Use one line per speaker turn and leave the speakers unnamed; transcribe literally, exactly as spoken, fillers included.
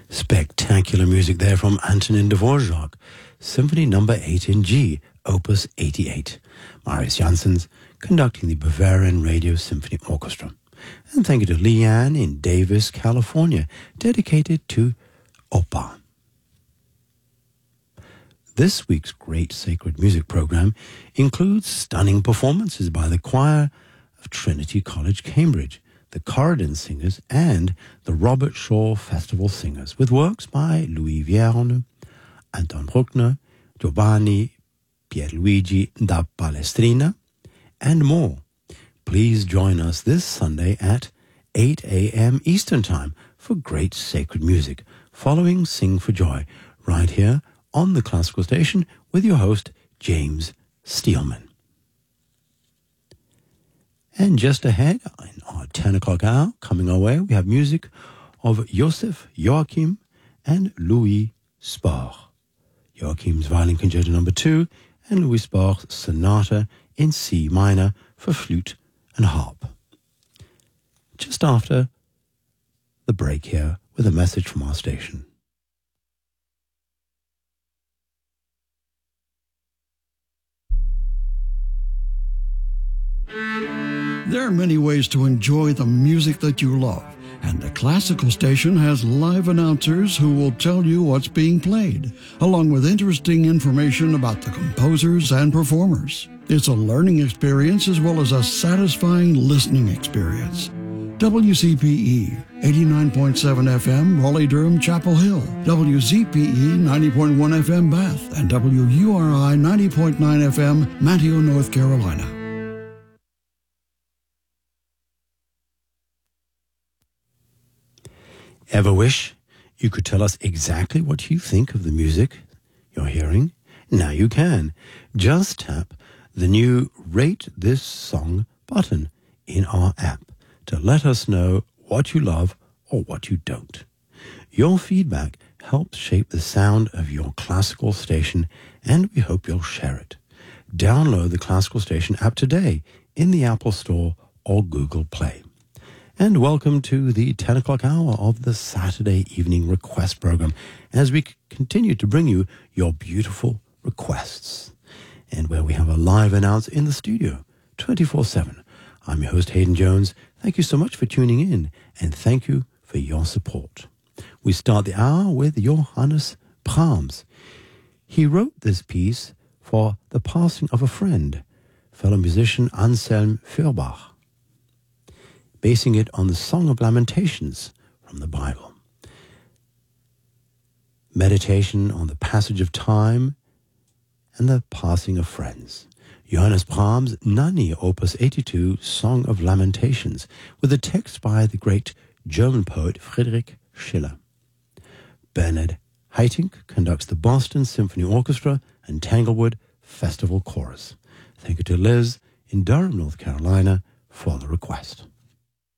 Spectacular music there from Antonin Dvorak, Symphony Number eight in G, Opus eighty-eight. Marius Janssens conducting the Bavarian Radio Symphony Orchestra. And thank you to Leanne in Davis, California, dedicated to Opa. This week's great sacred music program includes stunning performances by the choir of Trinity College, Cambridge, the Corridon Singers, and the Robert Shaw Festival Singers, with works by Louis Vierne, Anton Bruckner, Giovanni Pierluigi da Palestrina, and more. Please join us this Sunday at eight a.m. Eastern Time for great sacred music, following Sing for Joy, right here on the Classical Station with your host, James Steelman. And just ahead, in our ten o'clock hour, coming our way, we have music of Joseph Joachim and Louis Spohr. Joachim's Violin Concerto Number two and Louis Spohr's Sonata in C minor for flute and harp. Just after the break here with a message from our station.
There are many ways to enjoy the music that you love, and the Classical Station has live announcers who will tell you what's being played, along with interesting information about the composers and performers. It's a learning experience as well as a satisfying listening experience. W C P E, eighty-nine point seven F M, Raleigh-Durham, Chapel Hill, W Z P E, ninety point one F M, Bath, and W U R I, ninety point nine F M, Manteo, North Carolina.
Ever wish you could tell us exactly what you think of the music you're hearing? Now you can. Just tap the new Rate This Song button in our app to let us know what you love or what you don't. Your feedback helps shape the sound of your Classical Station, and we hope you'll share it. Download the Classical Station app today in the Apple Store or Google Play. And welcome to the ten o'clock hour of the Saturday Evening Request Program, as we continue to bring you your beautiful requests. And where we have a live announcer in the studio, twenty-four seven. I'm your host, Hayden Jones. Thank you so much for tuning in, and thank you for your support. We start the hour with Johannes Brahms. He wrote this piece for the passing of a friend, fellow musician Anselm Feuerbach, basing it on the Song of Lamentations from the Bible. Meditation on the passage of time and the passing of friends. Johannes Brahms' Nanny, Opus eighty-two, Song of Lamentations, with a text by the great German poet Friedrich Schiller. Bernard Haitink conducts the Boston Symphony Orchestra and Tanglewood Festival Chorus. Thank you to Liz in Durham, North Carolina, for the request.